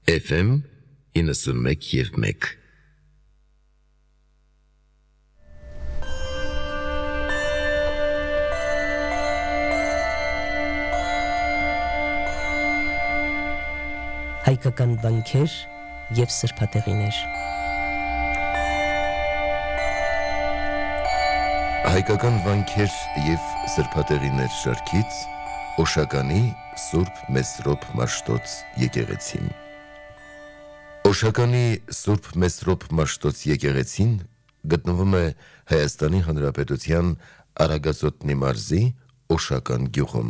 FM 91.1 Հայկական վանքեր և սրբատեղիներ։ Հայկական վանքեր և սրբատեղիներ շարքից Օշականի Սուրբ Մեսրոպ Մաշտոց եկեղեցին։ Օշականի Սուրբ Մեսրոպ Մաշտոց եկեղեցին գտնվում է Հայաստանի Հանրապետության Արագածոտնի մարզի Օշական գյուղում։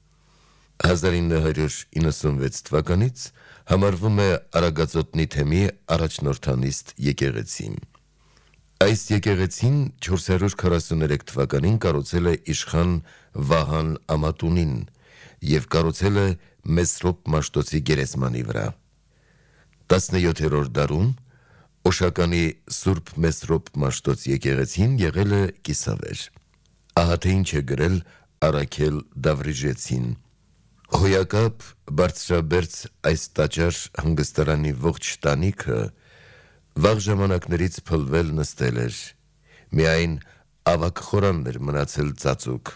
1996 թվականից համարվում է Արագածոտնի թեմի առաջնորդանիստ եկեղեցին։ Այս եկեղեցին 443 թվականին կառուցել է իշխան Վահան Ամատունին և կառուցել է Մեսրոպ Մաշտոցի գերեզմանի վրա։ 17-րդ դարում Օշականի Սուրբ Մեսրոպ Մաշտոց եկեղեցին եղել է կիսավեր։ Ահա թե ինչ է գրել Առաքել Դավրիժեցին. Հոյակապ բարձրաբերձ այս տաճար հանգստարանի ողջ տանիքը վաղ ժամանակներից փլվել նստել էր, միայն ավագ խորանն էր մնացել ծածուկ։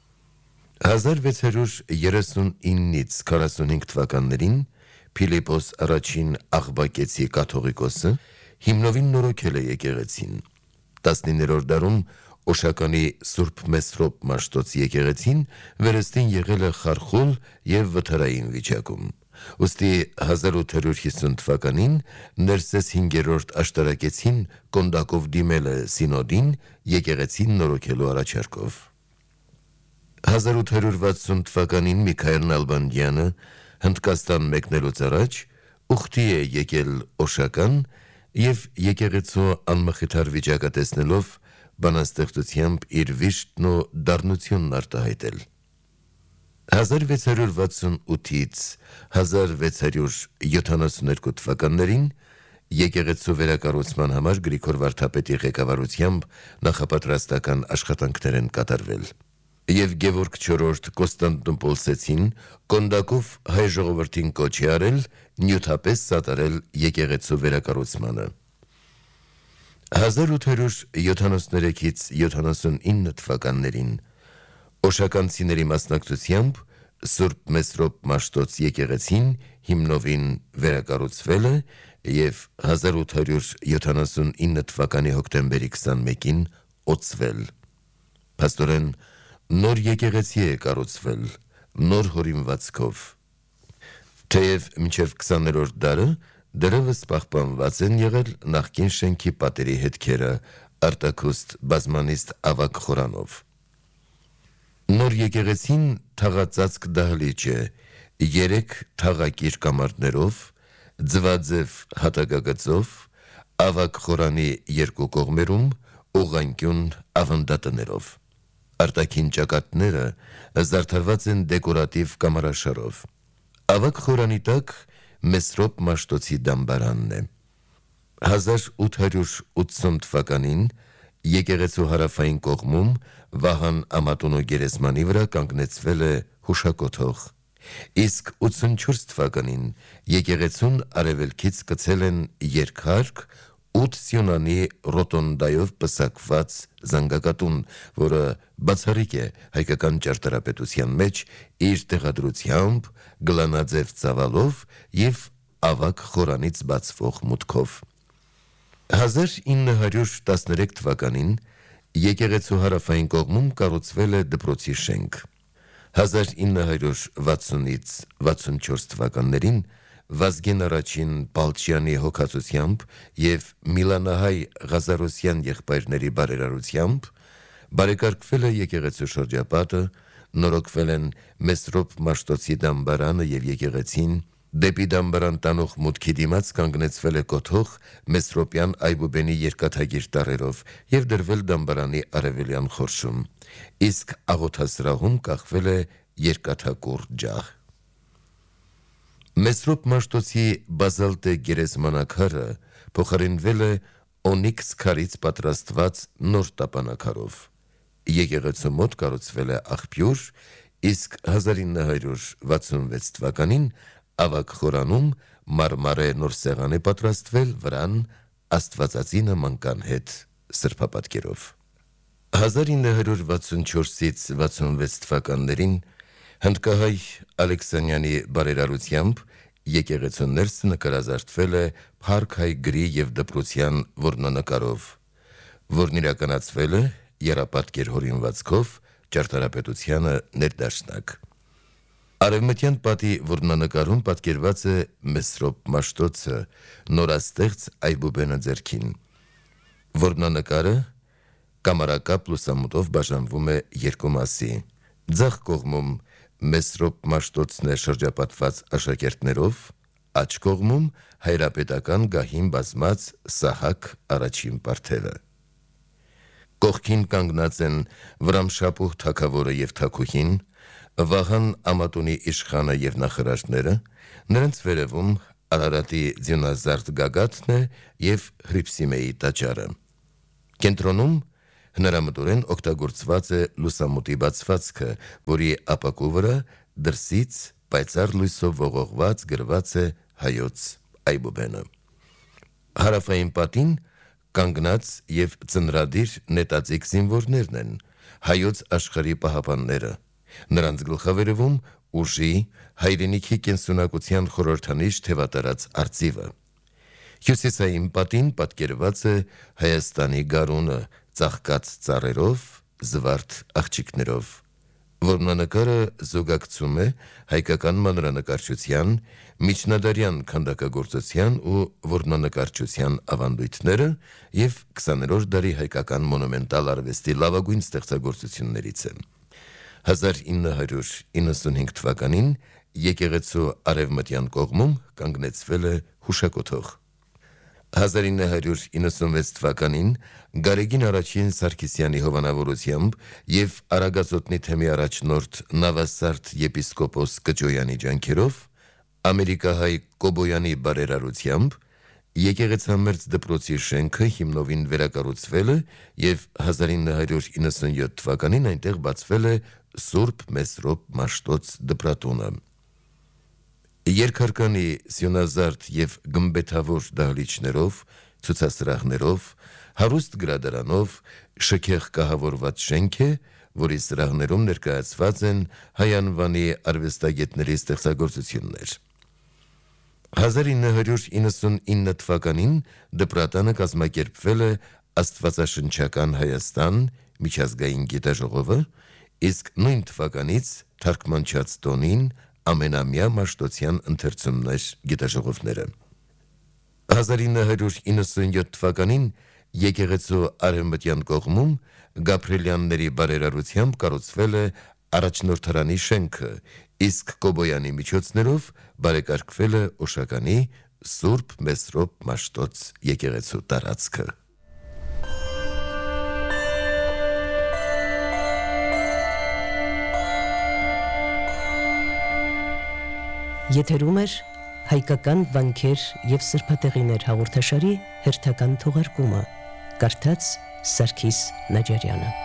1639-ից 45 թվականներին Փիլիպոս առաջին Աղբակեցի կաթողիկոսը հիմնովին նորոգել է եկեղեցին։ 19-րդ դարում Օշականի Սուրբ Մեսրոպ Մաշտոց եկեղեցին վերստին եղել է խարխուլ և վթարային վիճակում։ Ուստի 1850 թվականին Ներսես 5-րդ աշտարակեցին Կոնդակով դիմել է Սինոդին եկեղեցին նորոգելու առաջարկով։ 1860 թվականին Միքայել Նալբանդյանը Հնդկաստան մեկնելուց առաջ ուխտի է եկել Օշական և եկեղեցու անմխիթար վիճակը տեսնելով բանաստեղծությամբ իր վիշտն ու դառնությունն արտահայտել։ 1668-ից 1672 թվականներին եկեղեցու վերակառուցման համար Գրիգոր վարդապետի ղեկավարությամբ նախապատրաստական աշխատանքներ են կատարվել, և Գևորգ IV Կոստանդնուպոլսեցին Կոնդակով հայ ժողովրդին կոչ է արել նյութապես սատարել եկեղեցու վերակառուցմանը։ 1873-ից 79 թվականներին Օշականցիների մասնակցությամբ Սուրբ Մեսրոպ Մաշտոց եկեղեցին հիմնովին վերակառուցվել է և 1879 թվականի հոկտեմբերի 21-ին օծվել։ Փաստորեն նոր եկեղեցի է կառուցվել, նոր հորինվածքով։ Թեև մինչև 20-րդ դարը դեռևս պահպանված են եղել նախկին շենքի պատերի հետքերը արտաքուստ բազմանիստ ավագ խորանով։ Նոր եկեղեցին թաղածածկ դահլիճ է 3 թաղակիր կամարդներով, ձվաձև հատակագծով, ավագ խորանի երկու կողմերում ուղղանկյուն ավանդատներով։ Արտաքին ճակատները զարդարված են դեկորատիվ կամարաշարով։ Ավագ խորանի տակ Մեսրոպ Մաշտոցի դամբարանն է։ 1880 թվականին եկեղեցու հարավային կողմում Վահան Ամատունու գերեզմանի վրա կանգնեցվել է հուշակոթող, իսկ 84 թվականին եկեղեցուն արևելքից կցել են երկհարկ 8 սյունանի ռոտոնդայով պսակված զանգակատուն, որը բացառիկ է հայկական ճարտարապետության մեջ իր տեղադրությամբ, գլանաձև ծավալով և ավագ խորանից բացվող մուտքով։ 1913 թվականին եկեղեցու հարավային կողմում կառուցվել է դպրոցի շենք։ 1960-ից 64 թվականներին Վազգեն առաջին Պալչյանի հոգացությամբ և Միլանահայ Ղազարոսյան եղբայրների բարերարությամբ բարեկարգվել է եկեղեցու շրջապատը, նորոգվել են Մեսրոպ Մաշտոցի դամբարանը և եկեղեցին, դեպի դամբարան տանող մուտքի դիմաց կանգնեցվել է կոթող Մեսրոպյան այբուբենի երկաթագիր տառերով և դրվել դամբարանի արևելյան խորշում, իսկ աղոթասրահում կախվել է երկաթակուռ ջահ։ Մեսրոպ Մաշտոցի բազալտե գերեզմանակարը փոխարինվել է օնիկս քարից պատրաստված նոր տապանաքարով։ Եկեղեցու մոտ կառուցվել է աղբյուր, իսկ 1966 թվականին ավագ խորանում մարմարե նոր սեղան է պատրաստվել վրան Աստվածածի նմանական հետ սրբապատկերով։ 1964-ից 66 թվականներին հնդկահայ Ալեքսանյանի բարերարությամբ եկեղեցու ներսը նկարազարդվել է փառք հայ գրի և դպրոցյան որմնանկարով, որն իրականացվել է եռապատկեր հորինվածքով ճարտարապետությանը ներդաշնակ։ Արևմտյան պատի որմնանկարում պատկերված է Մեսրոպ Մաշտոցը նորաստեղծ Այբուբենը ձեռքին։ Որմնանկարը կամարակապ լուսամուտով բաժանվում է երկու մասի։ Ձախ կողմում Մեսրոպ Մաշտոցն է շրջապատված աշակերտներով, աջ կողմում հայրապետական գահին բազմած Սահակ առաջին պարթևը։ Կողքին կանգնած են Վրամշապուհ թագավորը և թագուհին, Վահան Ամատունի իշխանը և նախարարները, նրանց վերևում Արարատի ձյունազարդ գագաթն է և Հրիփսիմեի տաճարը։ Կենտրոնում հնարամտորեն օգտագործված է լուսամուտի բացվածքը, որի ապակու վրա դրսից պայծառ լույսով ողողված գրված է հայոց Այբուբենը։ Հարավային պատին կանգնած և ծնրադիր նետաձիգ զինվորներն են, հայոց աշխարհի պահապանները, նրանց գլխավերևում ուժի, հայրենիքի կենսունակության խորհրդանիշ թևատարած արծիվը։ Հյուսիսային պատին պատկերված է Հայաստանի գարունը ծաղկած ծառերով, զվարթ աղջիկներով։ Որմնանկարը զուգակցում է հայկական մանրանկարչության, միջնադարյան քանդակագործության ու որմնանկարչության ավանդույթները և 20-րդ դարի հայկական մոնումենտալ արվեստի լավագույն ստեղծագործություններից է։ 1995 թվականին եկեղեցու արևմտյան կողմում կանգնեցվել է հուշակոթող։ 1996 թվականին Գարեգին առաջին Սարգսյանի հովանավորությամբ և Արագածոտնի թեմի առաջնորդ Նավասարդ եպիսկոպոս Կճոյանի ջանքերով, ամերիկահայ Կոբոյանի բարերարությամբ եկեղեցամերձ դպրոցի շենքը հիմնովին վերակառուցվել է և 1997 թվականին այնտեղ բացվել է Սուրբ Մեսրոպ Մաշտոց դպրատունը։ Երկհարկանի սյունազարդ և գմբեթավոր դահլիճներով, ցուցասրահներով, հարուստ գրադարանով շքեղ կահավորված շենք է, որի սրահներում ներկայացված են հայ անվանի արվեստագետների ստեղծագործություններ։ 1999 թվականին դպրատանը կազմակերպվել է Աստվածաշնչական Հայաստան միջազգային գիտաժողովը, իսկ նույն թվականից թարգմանչած տոնին ամենամյա Մաշտոցյան ընթերցումներ գիտաժողովները։ 1997 թվականին եկեղեցու արևմտյան կողմում Գաբրիելյանների բարերարությամբ կառուցվել է առաջնորդարանի շենքը, իսկ Կոբոյանի միջոցներով բարեկարգվել է Օշականի Սուրբ Մեսրոպ Մաշտոց եկեղեցու տարածքը։ Եթերում էր հայկական վանքեր և սրբատեղիներ հաղորդաշարի հերթական թողարկումը, կարդաց Սարգիս Նաջարյանը։